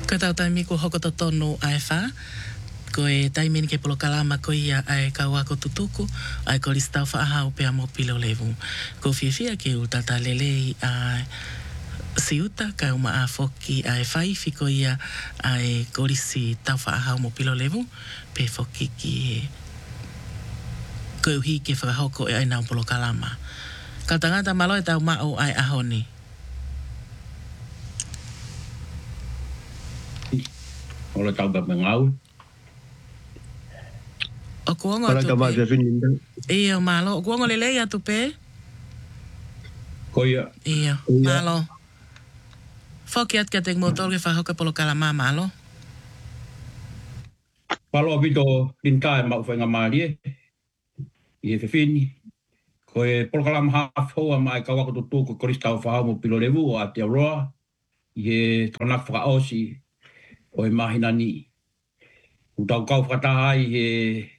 Ko tau taimi ko hoko to tonu ai wha. Ko e taimini ke polo kalama ko ia ai kawako tutuku. Ai ko listau wha aha upea mo pilo levu. Ko whiawhia ke utata lelei ai siuta ka uma a foki ai whaifi ko ia ai ko lisi tau wha aha mo pilo levu. Pe foki ki ko uhi ke whakahoko e ai nau polo kalama. Ka tangata malo e tau mao ai ahoni. Ola tau ba ngau. O kuongo atu pe. Iyo malo. O kuongo lelei atu pe. Koia. Iyo malo. Foki at katek motor ke whahoka polo kalama malo. Palo abito lintai mau whainga maari e. I e whiwhini. Ko e polo kalama half hoa mai ka wako tutu ko koristau whahau mo pilo levu o Aotearoa. I e tonak whakaosi o e mahina ni. Utau kau whakataha i e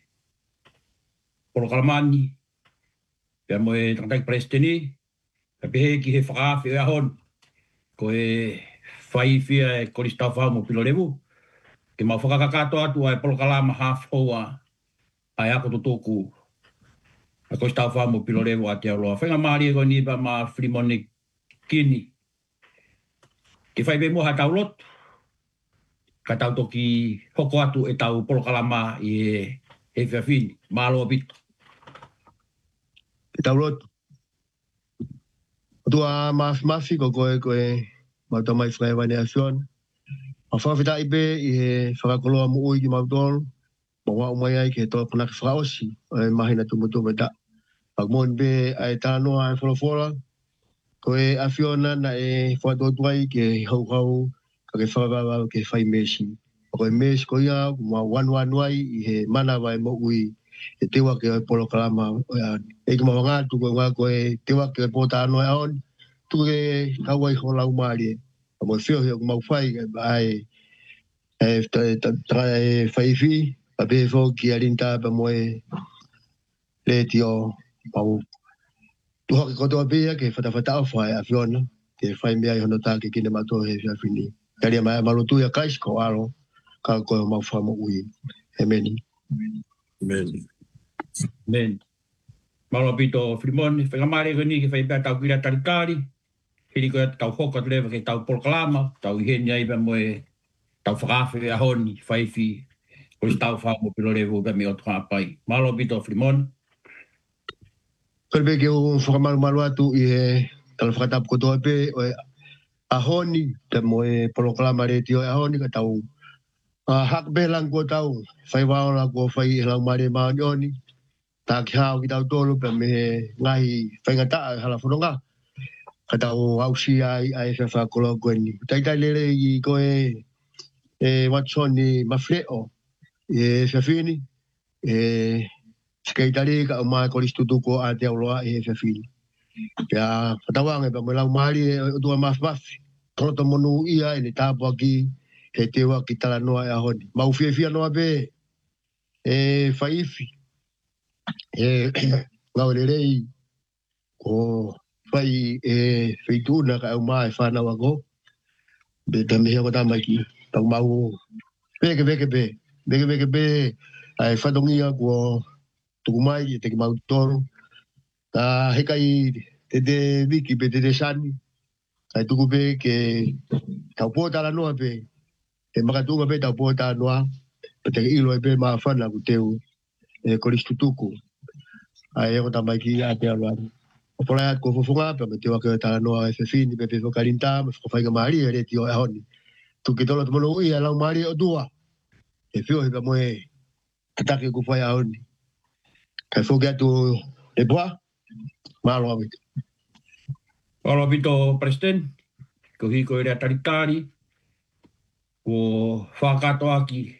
polo kalamani. Pea mo e tangatai presteni. Ka pehe ki he whakaafi o ahon. Ko e whaifia e koristau whahau mo pilo levu. Ke mau whakakakato atu ai polo kalama half hoa. Ai ako tutuku. A koristau whahau mo pilo levu a Aotearoa. Whainga maari e ko nipa ma Frimone Kini. Ke whaibe mo ha tau lotu. Ka tau toki hoko atu e tau polo kalama i e whiawhini. Malo abito. Ke tau lotu. Tua mafi ko koe mauta mai whaiwane a whion. A whawhita ipe i he whakakoloa mu ui ki mautolo. Ma wā umai ai ke toa punaki whaosi. E mahina tumutu me ta. Ak mon be ai tānoa ai wholofola. Koe a whiona na e whatotuai ke hau ka ke whakakawa ke whai mesi. Koe mesi ko ia ma wanuai i he mana vai mo ui. E tewa ke polo kalama. E ki mawanga tu koe tewa ke pota anoi aon. Tu ke kawai hola umari. Mo whio heo mau whai ai e whaifi. A be fo ki arinta pa mo e le tio pau. Tu hoki kotoa pia ke whatawhata au whai a whiona. Ke whai mea i hono tā ke kine mato he whiawhini. Kari mai malutu ia kaisi ko alo. Ka koe mau wha mo ui. He meni. Men. Malo pito Frimone. Whakamare ko ni ke whai pia tau kira tarikari. Hiri koe tau hoka lewa ke tau polo kalama. Tau iheni ai pa mo e tau whakawhi a honi. Whaifi. Koe tau wha mo pilo lewa pa me o tuha pai. Malo pito Frimone. Kalbe ke o whakamaru atu i he tala whakatapu kotoa pe o e ahoni te mo e polokalama re tio e ahoni ka tau hakbe lang ko tau whai wao la ko whai lang mare maoni oni ta ki hao ki tau tolu pe me ngahi whaingata hala whanonga ka tau hausi ai whakakolo kweni tai lere i ko e watsoni mafreo e whiawhini Skaitari ka umai ko listutuko a Aotearoa e whiawhini. Pea whatawange pa mwelau mahari e utua mafi. Kono monu ia e ni tāpua ki he tewa ki tala noa e ahoni. Mau whiawhia noa pe e whaifi. E ngau rei ko whai e whituna ka umai whanau ako. Be te mehia ko tamai ki. Tau mau peke pe. Peke pe ai whatongia ko tuku mai i te ki mau toro. Ta hekai te wiki pe te sani. Ai tuku pe ke tau pōta la noa pe. E makatunga pe tau pōta noa. Pe te ilo e pe maa whana ku teu e koristutuku. Ai eko tamai ki a te aroa. O porai at ko fofonga pe me te wake ta noa e whiwhini pe pe whakarinta. Me whakawhainga maari e re tio e honi. Tuki tolo te mono ui a lau maari o dua. E whio hipa moe tatake ku whai a honi. Kai whoki atu e boa, malo awit. Malo pito President, ko hiko ere atarikari, ko whakato aki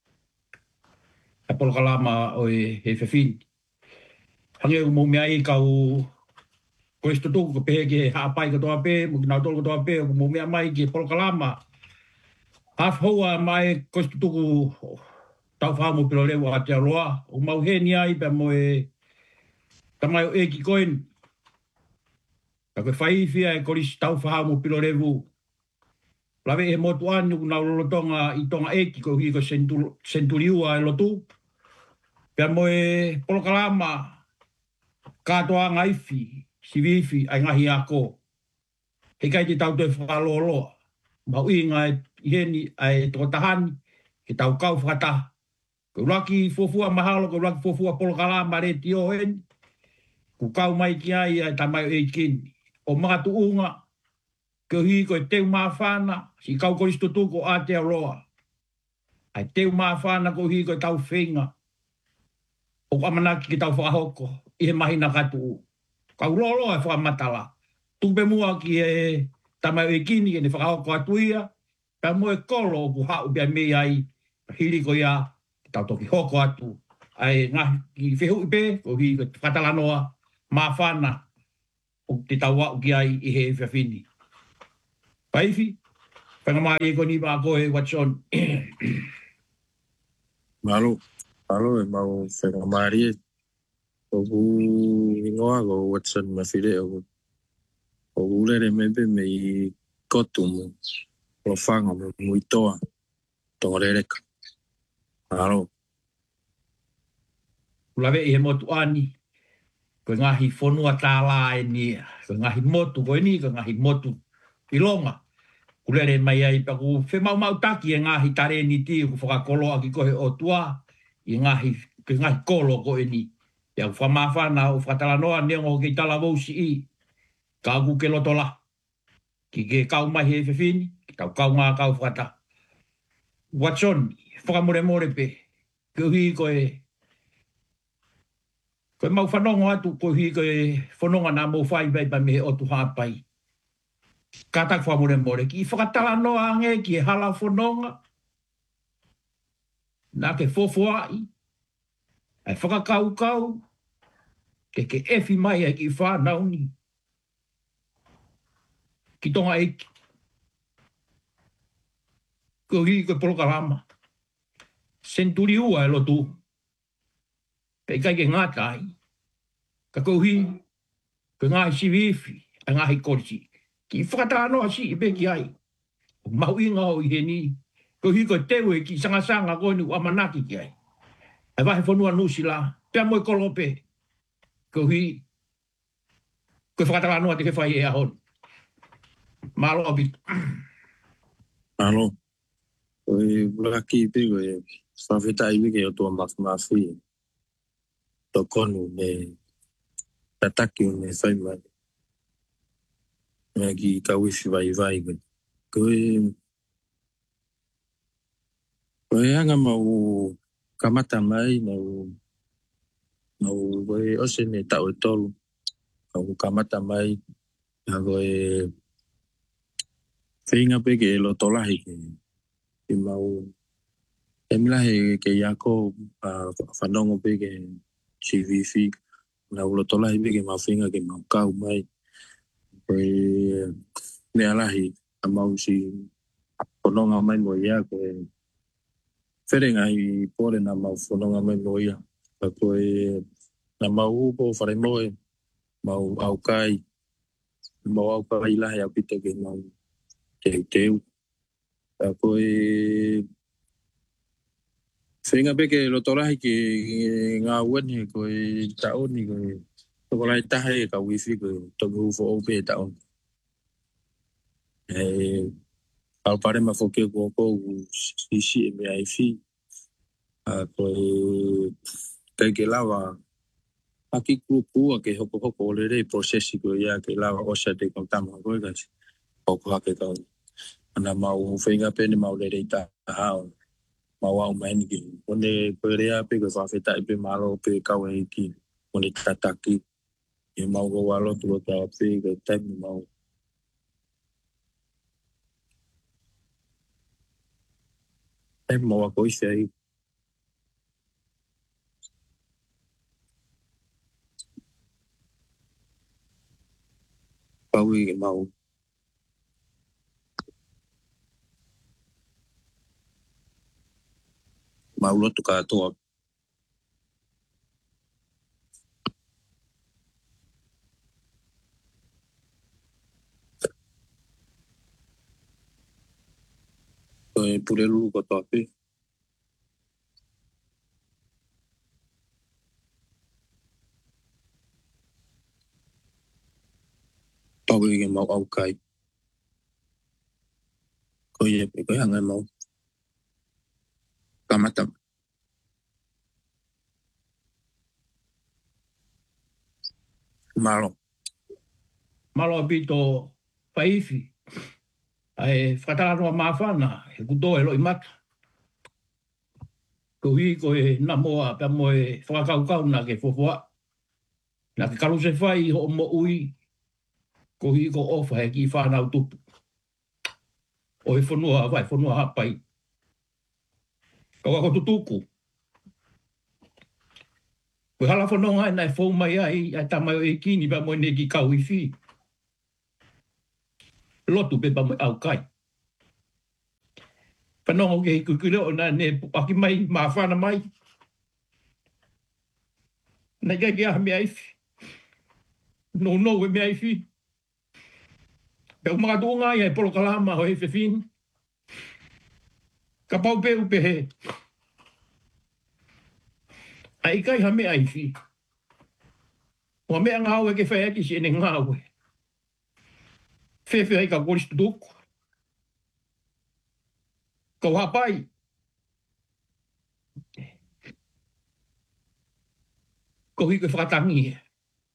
a polo kalama o e he whiwhini. Hange o mo mea i kau ko istutuku ko pehe ki he haapai katoa pe, mo ki nautolo katoa pe, ko mo mea mai ki polo kalama. Haf hoa mai ko istutuku tau whamo pilo lewa a Aotearoa, o mau he ni ai pa mo e tamai o e ki koen. Ka koe whaifia e koris tau whahau mo pilo revu Lawe e motu anu na lolotonga i tonga eki ko hiko senturiua e lotu. Pea mo e polokalama katoa ngaifi, sivifi, ai ngahi ako. He kai te tau te whakaloloa. Mau inga e iheni ai tokotahani, ke tau kau whakataha. Ko laki fofua mahalo, ko laki fofua polokalama re tio heni. Ku kau mai ki ai ai tamai e kini. O mga tuunga, ke hui ko e teu mawhana, si kau koristo tuko a te aroa. Ai teu mawhana ko hui ko e tau whenga. O amanaki ki tau whakahoko, i he mahina katu. Kau lolo e whakamatala. Tupe mua ki e tamai e kini, e ne whakahoko atuia. Pea mo e kolo ku hau pia mei ai, hiri ko ia, ki tau toki hoko atu. Ai ngahi ki whehu ipe, ko hui ko whatalanoa, mawhana, o te taua ki ai i he whiawhini. Paifi, whangamai e koni wā koe, Watson. Malo e mau whangamari e. O ku ingoa ko Watson mawhire o ku lere mebe me i kotu mo. O whanga mo muitoa. Tonga rereka. Malo. Lawe i he motu ani, ko ngahi whonua tālā e nia. Ko ngahi motu ko ni, ko ngahi motu i longa. Kulere mai ai pa ku whemau mau taki e ngahi tare ni ti ku whakakolo aki kohe o tua i ngahi kolo ko e ni. Ia ku whamawhana o whatalanoa neongo ki tala wausi i. Ka aku ke lotola. Ki ke kau mai he whiwhini, ki tau kau ngā kau whata. Watson, whakamore more pe. Ke hui koe mau whanongo atu ko hui koe whanonga nā mō whai bai pa me o tu hāpai. Ka tak whamore more. Ki whakatala noa ange ki e hala whanonga. Nā ke fofoai. Ai whakakau. Ke efi mai ai ki whanau ni. Ki tonga eki. Ko hui koe polokalama. Senturi ua e lotu. Pei kai ke ngātai. Ka ko hui. Ko ngāhi sivifi. A ngāhi korisi. Ki whakatala noa si i beki ai. Mau inga o i he ni. Ko hui ko teu e ki sanga koe ni amanaki ki ai. Ai wahe whanua nusi la. Pea moe kolope. Ko hui. Ko whakatala noa te ke whai e ahon. Malo abit. Malo. Koe laki pe koe whawhetai wike o tua mafi. Tokonu me tataki me whaimai. Mea ki kawifi vai koe. Koe anga mau kamata mai mau koe ose ne tau e tolu. Mau kamata mai. Na koe whinga pe ke lotolahi ke mau emilahe ke iako whanongo pe ke CVV. Na lotolahi pe ke mau whinga ke mau kau mai. Koe mea lahi a mau si whanonga mai mo ia koe wherenga i pore na mau whanonga mai mo ia. Koe na mau upo whare moe mau au kai. Mau au kai lahi a pita ke mau teu. Koe whenga pe ke lotorahi ke ngā uani koe taoni koe tokolai tahe e ka wifi koe toku ufo ope e taoni. Au pare ma foke ko sisi e me ai fi. Koe kai ke lawa aki kua ke hoko ole rei prosesi koe ia ke lawa osa te kontama koe kasi. Hoko hake kau. Ana mau whenga pe ne mau rei ta hao. Mau au maini ki. One koe rea pe koe whawhetai pe malo pe kau e ki. One tataki. E mau ko walo tulo ta pe koe taimu mau. Taimu mau ako isi ai. Pau i mau. Mau lotu katoa. e pure lulu ko tope. Pau ke mau au kai. Ko ye pe ko hanga mau. Kamata. Malo. Malo bito paifi. Ai whakatara noa mawhana, he kuto e loi mata. Ko hi ko e na moa pe mo e whakakaukau na ke fofua. Na ke karu se whai ho mo ui. Ko hi ko ofa he ki whanau tupu. O he whanua vai, whanua hapai. Ko ako tutuku. Ko hala whanonga e nai whau mai ai, ai tamai o e kini pe mo e ne ki kau i whi. Lotu pe pa mo au kai. Whanonga ke kukure o na ne aki mai, maa whana mai. Nei kai ki aha mea iwi. No e mea iwi. Pe o mga tuonga ia e polo kalama o e whiwhin. Ka pau pe upe he. Ai kai ha mea iwi. O mea ngāwe ke whai aki si ene ngāwe. Whewhi ai ka koristu tuku. Kau hapai. Ko hi ke whakatangi e.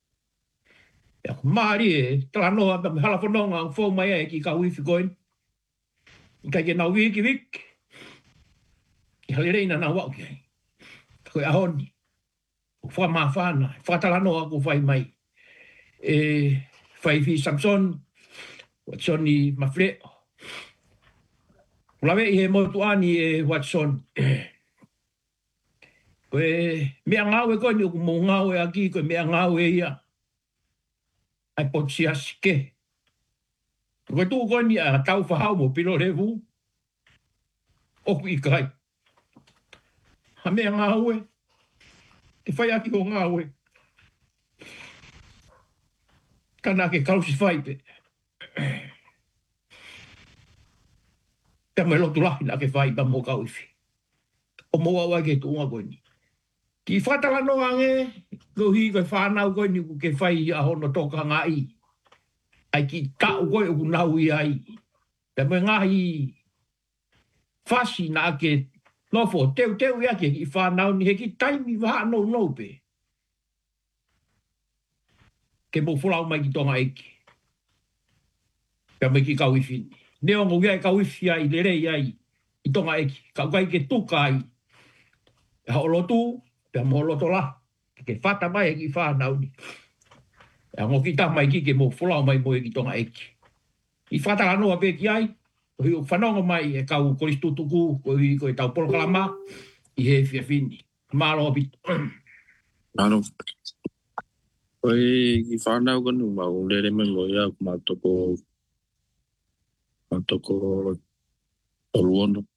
Maari e, tala noa, me hala whanonga, ang whau mai e ki ka wifi koin. I kai ke nau wiki wik. Ki hale reina na wau ki ai. Koe ahoni. Wha maa whana, whakatala noa ko whai mai. Whai fi Samson, Watsoni Mafreo. Lawe i he motuani e Watson. Koe mea ngawe koe ni uku mō ngawe aki, koe mea ngawe ia. Ai potsi asike. Koe tū koe ni a tau whahau mo pilo revu. Oku i kai. Ha mea ngawe. Te whai aki o ngawe. Kana ke kausi whaipe. Te mai lotu lahi na ke whaipa mo kausi. O mo awa ke tūnga koe ni. Ki whatala no ange, ko hi koe whanau koe ni ke whai a hono toka ngā i. Ai ki tau koe uku nau i ai. Te me ngahi whasi na ke nofo, teu ia ke ki whanau ni he ki taimi waha no pe. Ke mo whulau mai ki tonga eki. Te me ki kau iwhini. Neo ngu ia kau iwhi ai, le rei ai, i tonga eki. Kau kai ke tuka ai. E hao lotu, pe mo loto la. Ke whata mai e ki whanau ni. E ngo ki ta mai ki ke mo whulau mai mo e ki tonga eki. I whata la noa pe ki ai. Ko hi o whanonga mai e kau koristu tuku, ko hi ko e tau polo kalama, i he whiawhini. Mālo apito. Nano. Oi, ki whanau kanu mau lere me mo ia matoko oluono.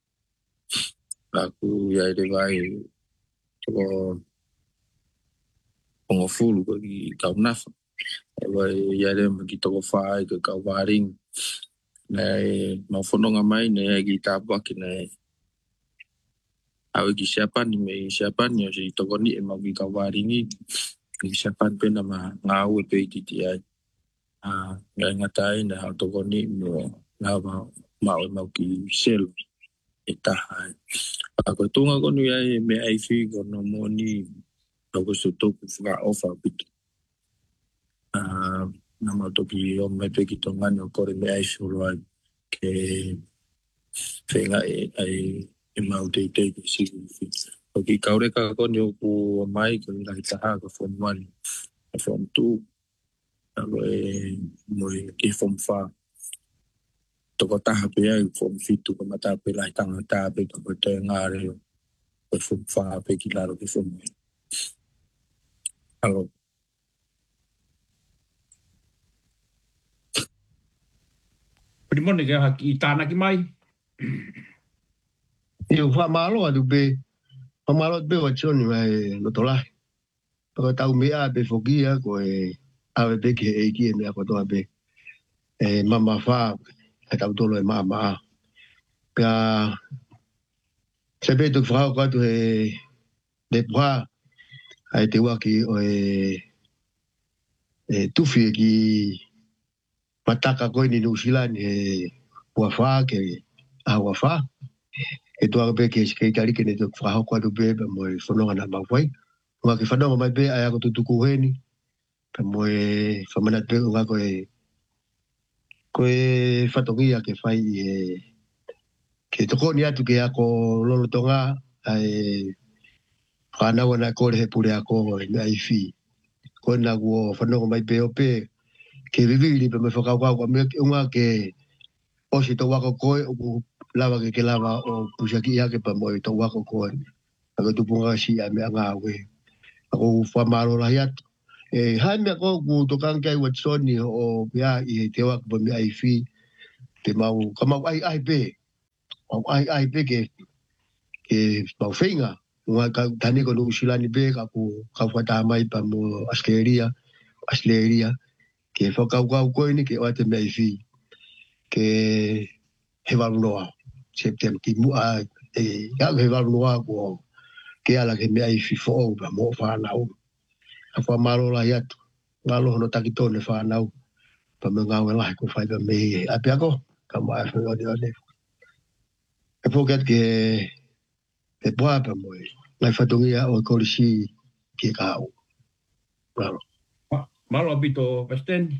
Aku ia ere vai toko pongo fulu ko ki kau nafa. Vai ia ere me ki toko whai ko kau waring. Nei mau whanonga mai nei ki tāpaki nei. Au ki siapani me siapani o si toko ni e mau ki kau waringi. Ki siapani pena ma ngau e pe titi ai. Ngai ngatai na hau toko ni mo na mau e mau ki selu. E taha. Ako tunga konu ia me ai fi kono mo ni toko su toku whaka ofa pitu. Na mau toki o mai pe ki tonga ni o kore me ai suru ai. Ke whenga e mau te ki siku fi. O ki kaureka koni o ku mai ko i rai taha ka form 1, ka form 2. Ako e mo ki form 5. Toko taha pe ai form 5 ka mata pe lai tanga taha pe ka te ngare o form 5 pe ki laro ki form 1. Alo. Primone ke haki tāna ki mai. Yo whamalo atu pe. Whamalo pe Watsoni mai lotolahi. Paka tau mea pe whokia ko e awe pe ke eiki e mea kotoa pe. Mama wha, e tau tolo e maa. Pea se pe tu frau ka tu de bra ai te waki o tufi ki pataka ko ni New Zealand wafa ke a wafa e tu pe ke kali ke ne tu frau ka tu be mo fono na ba foi wa ke fano mai be ai ko tu ku heni pe mo fa mana pe wa ko fatongia ke fai ke toko ni atu ke ako lolo tonga ai whana wana kore he pure ako ai fi ko na go whanonga mai pe ope ke vivili pe me whakauka kwa me unga ke o si to wako koe o lava ke lava o pusaki ia ke pa mo to wako koe ako tupunga si a me anga we ako whamaro la hiat hai me ako ku tokang kai watsoni o pia i te wako pa me ai fi te mau kamau ai pe ai pe ke mau whainga nga ka tani ko New Zealand be ka ku ka whata mai pa mo Australia ke whakau koe ni ke wate mei fi ke he warunoa septem ki mua ka he warunoa ko ke ala ke mei fi fo pa mo whanau a whamaro la iatu ngalo hono takitone whanau pa me ngau e lahi ko whai pa mei a pia ko ka mai whanau e poket ke e poa pa mo lai whatungia o kolisi ke kau ngalo Malo apito Presidente.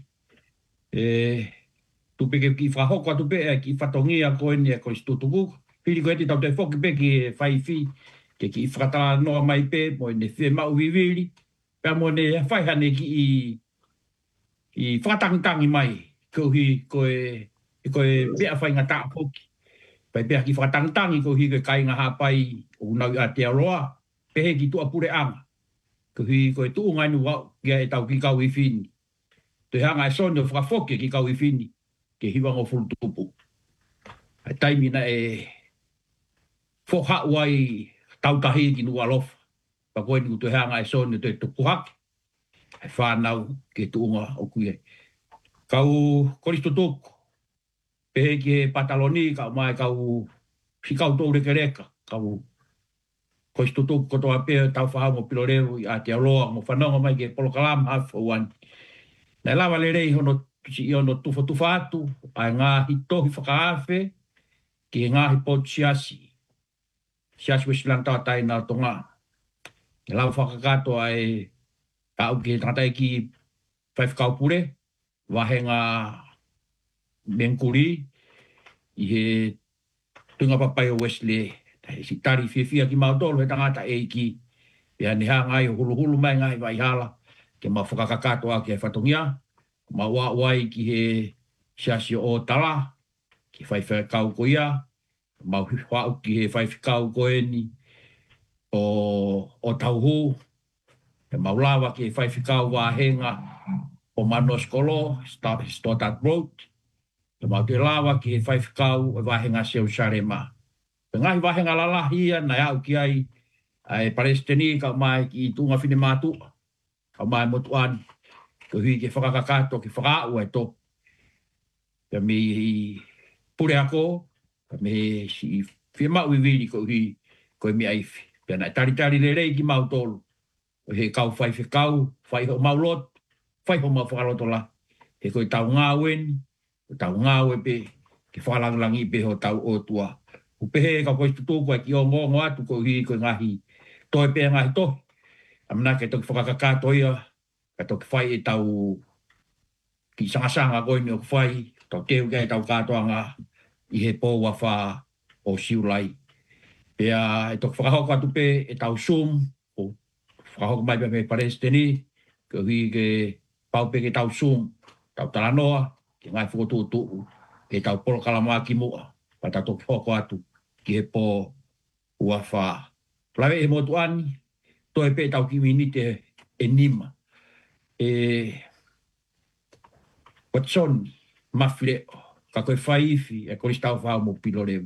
Tu pe ki whahoko tu pe ki whatongia koe ni ko istutuku. Piri koe te tau te whoki pe ki whai fi. Ke ki whakata noa mai pe mo ne whe mau viwiri. Pea mo ne whaihane ki i whakatangitangi mai. Ko hi koe pea whainga taa whoki. Pai pea ki whakatangitangi ko hi koe kainga hapai o unau a te aroa. Pehe ki tua pure anga. Ko hi koe tuu ngai nu wau kia e tau ki kau i whini. Te hanga e sono whakafoke ki kau i whini. Ke hiwanga o furutupu. Ai taimina e whoha uai tautahi ki nua lofa. Pa koe ni te hanga e sono te tupuhaki. Ai whanau ke tuunga o kuie. Kau koristo tuku. Pehe ki he pataloni kau mai kau hikau tau reke reka. Kau koristo tuku kotoa pēr tau whahau mo piloreru i a te aloa mo whanonga mai ke polokalama hafu wani. Nei lawa le rei hono si ono tufa atu, ai ngā hitohi whakaafe, ki ngā hipot siasi. Siasi wesilang tawa tai nā tonga. Nei lawa whakakato ai tau ki tātai ki whaifkau pure, wahe ngā menkuri, i he tunga papai o Wesley. Si tari whiwhia ki mautolo he tangata e ki, pia ni ha ngai hulu mai ngai vai hala, ke ma whakakato a ki e whatongia, ma wai ki he siasi o tala, ki whaifkau ko ia, ma whau ki he whaifkau ko e ni o tauhu, e maulawa ki he whaifkau wahenga o Manoskolo, Stoddard Road, e mau te lawa ki he whaifkau o wahenga Seu Sarema. Pe ngahi wahenga lalahia na au ki ai Palestini ka mai ki tunga whine mātu, ka mai motuan, ko hui ke whakakato ki whakau e tō. Ka mi pure ako, ka me si whimau i wiri ko hui, ko mi aifi. Pia nai tari le rei ki mau tolu. O he kau whaifekau, whaiho maulot, whaiho mau whakaloto la. He koe tau ngāwen, tau ngāwe pe, ki whakalangi pe ho tau o tua. Upehe ka koe tutu koe ki o ngongo atu ko hui koe ngahi. Toi pe ngahi tohi. Amana ke toki whakakato ia, ka toki whai e tau ki sangasanga koe ni o whai, tau teu kai tau katoanga i he pōwa wha o siulai. Pea e toki whakahoko atu pe e tau sum, o whakahoko mai pe me Palestini, ko hui ke paupe ke tau sum, tau talanoa, ke ngai whukotutu, ke tau polokalama ki mua, pa tau toki hoko atu. Ki he pō ua wha. Plawe e motuani, toi pe tau ki minite e nima. Watson, mafile, ka koe whaifi, e koristau whao mo pilorevu.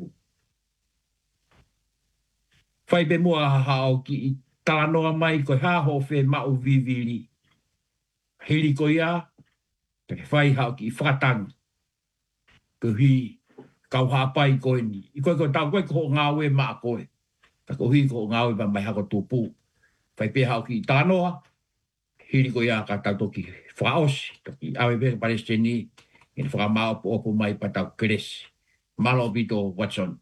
Whai pe mua hao ki i talanoa mai koe haho whe mau viviri. Hiri ko ia, te whai hao ki i whakatangi. Ko hui, kau hapai koe ni. I koe koe tau koe ko ngawe maa koe. Ta ko hui ko ngawe pa mai hako tupu. Whai pe hau ki tānoa. Hiri koe a ka tau toki whaosi. Toki awe pe Palestini. Ina whakamao po opo mai pa tau keresi. Malo bito Watson.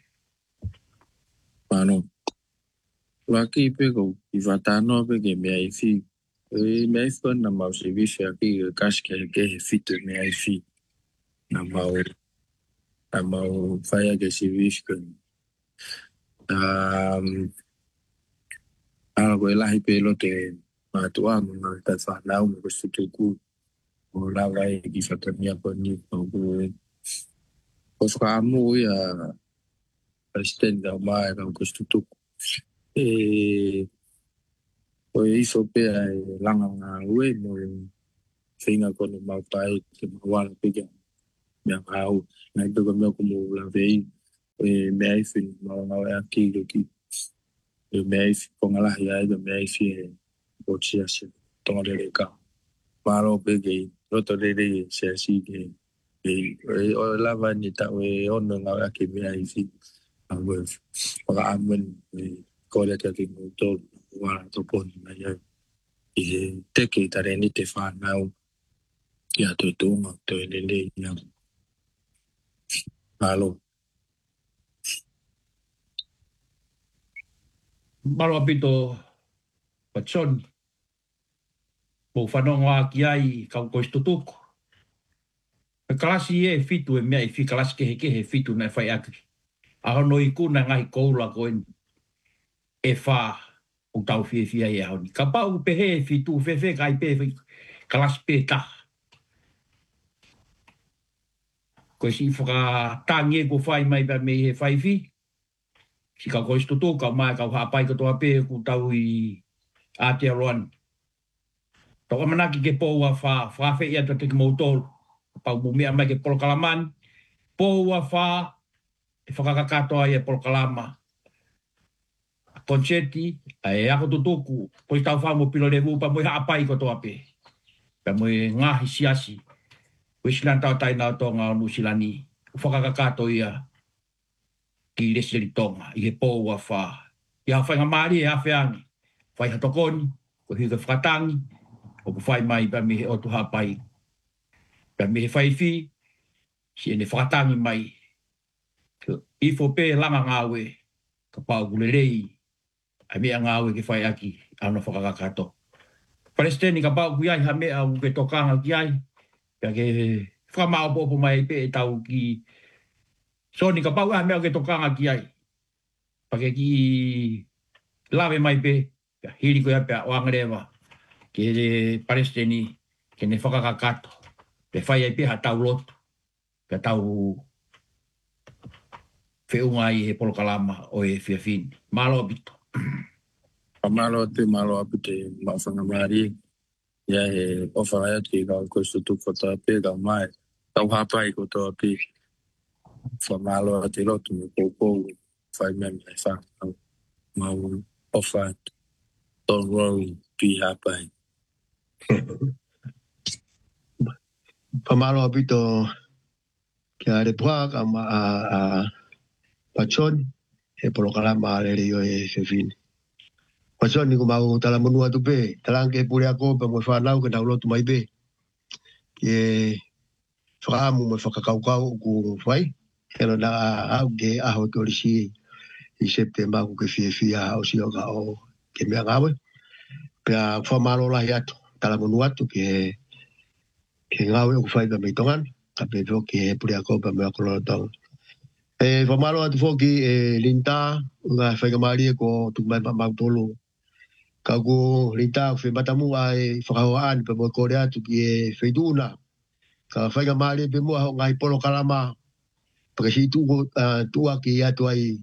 Mano. Waki pe ko i whatano pe ke mea I fi. Mea I fi na mau se visi aki kaske ke he fitu mea I fi. Na mau whai ake se visi ke. Ala koe lahi pe lo te mātua mga ta whanau me ko stutuku. O lawai ki whatamia ko ni ko koe. Ko whaamu ia Palestine ka mai ka ko stutuku. O iso pe ai langa ngā ue mo whinga kono mautai ke mawala peke mea ngāu. Ngai peko mea ko mo la vei mea I whini mau ngau ea ki loki. Mea I whi pongalahi ai ka mea I whi o tia se tonga rere ka. Maro peke roto rere se asi ke o lava ni ta we ono ngau ea ke mea I whi. Awe waka amen kore te ki mo tō wala tō poni mai ai. I he teke I tare ni te whanau ki a tō tōnga tō enele I a malo. Malo apito Watson. Mo whanonga ki ai kau koe stutuku. Kalasi e fitu e mea I fi kalasi kehe fitu na whai aki. Ahono I kuna ngahi koula koen e wha o tau whia e ahoni. Ka pau pehe fitu whewhe kai pe kalasi pe taha. Koe si whaka tangi e ko whai mai pa me he whai whi. Si ka koe stutu ka mai ka hapai ka toa pe ku tau I Aotearoa. Tau amanaki ke pōua wha whi ia ta te ki mautolu. Pau mumea mai ke Polokalaman. Pōua wha e whakakakatoa I e Polokalama. Konseti, e ako tutuku, poi tau wha mo pilo revu, pa mo I haapai ko toa pe. Pa mo I ngahi siasi. Wisilan tau tai nao tonga o Nusilani. Whakakakato ia ki leseri tonga, I he pōua wha. Ia whainga maari e hawhiangi. Whai hatokoni, ko higa whakatangi, o ku whai mai pa me he otu haapai. Pa me he whaiwhi, si ene whakatangi mai. Ifo pe langa ngawe, ka pau gulelei, a mea ngawe ke whai aki, ana whakakakato. Palestini ka pau kuiai ha mea u ke tokanga ki ai, pia ke whamao popo mai pe e tau ki, soni ka pau ha mea u ke tokanga ki ai, pa ke ki lawe mai pe, pia hiri ko ia pia oangarewa, ke Palestini, ke ne whakakakato, pe whai ai pe ha tau lotu, pia tau whiunga I he Polokalama o e whiawhini. Malo abito. Malo apite mawhanga maari. Ia he ofara atu I kau koe stutuku ko toa pe kau mai. Kau hapai ko toa pe. Whamalo atu rotu me kou whai mea me whakau. Mau ofara atu. Don't worry, be hapai. Pamalo apito kia repua ka ma Watson e Polokalama le rio e Fefini. Watson ni ko mau tala monua tu pe, talang ke pule ako pa mo whanau ke naulotu mai pe. Ke whaamu mo whakakaukau ku whai, hero na au ke aho ke orisi I September ku ke whiawhia o si o ka o ke mea ngawe. Pea whamalo lahi atu, tala monua tu ke ngawe o ku whai pa meitongan, ka pe pio ke pule ako pa mea kolonotong. Whamalo atu whoki Linta, ngā whaikamari ko tukumai pa mautolo. Ka ko Linta whi matamu ai whakahoaan pa mo kore atu ki whaiduna. Ka whaikamari pe mua ho ngai Polokalama. Paka si tua ki atu ai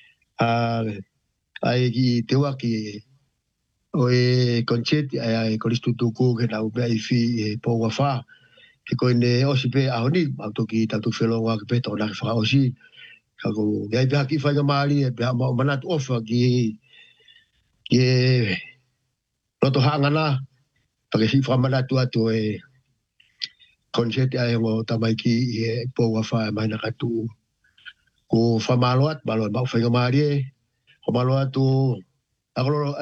ki te waki o e konseti ai koristutuku ke nau pe ai whi po wawha. Ke koe ne osi pe ahoni, mautoki tatu whelonga ke pe tona ke whakaosi. Kako ngai pe haki whaikamari e pe hama o manatu ofa ki roto hangana. Pake si whamanatu atu e konseti ai ngo tamai ki e po wawha e maina katu. ko famaloat balon ba fenga mari ko maloat tu aglo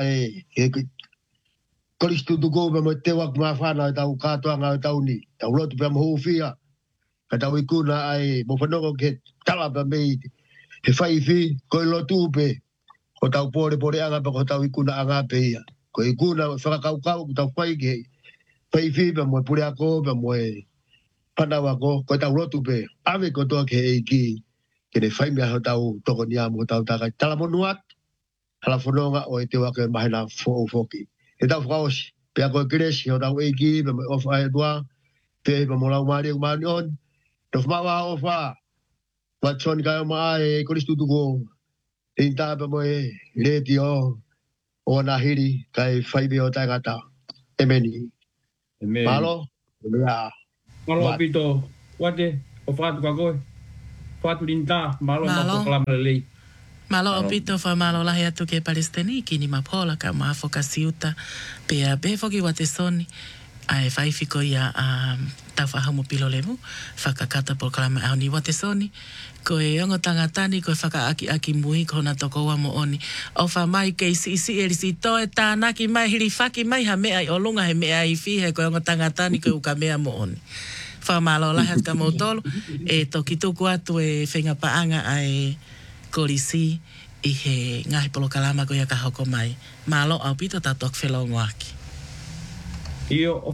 kolistu tu go ba te wak ma fana tau kato nga tau ni tau lot ba mo fia ka tau ikuna ai mo fanongo ke tala ba me he fai fi ko lo tu pe ko tau pore anga ba ko tau ikuna anga pe ia ko ikuna fa kau tau fai ke fai fi ba mo pure ako ba mo pana wa ko tau lo tu pe ave ko to ke ki ke ne fai me ha tau to ko nia mo tau ta tala mo nuat hala fononga o te wa ke mahina foki e tau fraus pe ako kres yo tau ki ba of ai doa te ba mo lau mari on to fa wa o fa wa chon ka ma e kristu tu go inta ba mo le tio o na hiri kai fai be o ta gata emeni malo ya Malo pito wate o fatu ka koe fatu linta malo ma kalama lei Malo opito fa malo lahi atu ke Palestini ki ni mapola ka maafoka siuta pe a befoki wate soni ai fai fiko ia tau whahamu pilo levu whakakata po kalama au ni wate soni ko e ongo tangatani ko e whaka aki mui ko na toko wa mo oni o wha mai ke isi eri si toe tānaki mai hiri whaki mai ha mea i olunga he mea i fihe ko e ongo tangatani ko uka mea mo oni wha malo lahi atu ka mautolo e toki tuku atu e whenga paanga ai korisi i he ngahi polo kalama ko ia ka hoko mai. Malo au pito tatok whelo ngoaki. Io.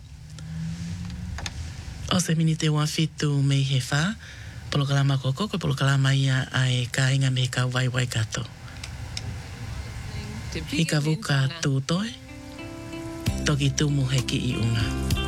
O se minite ua fitu mei he wha, polo kalama koko, ko polo kalama ia ai ka inga me ka wai kato. I ka vuka tūtoe, toki tumu he ki i unga.